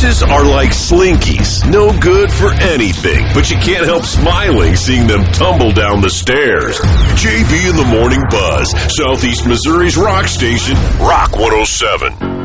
Exes are like slinkies, no good for anything, but you can't help smiling seeing them tumble down the stairs. JB in the Morning Buzz, Southeast Missouri's rock station, Rock 107.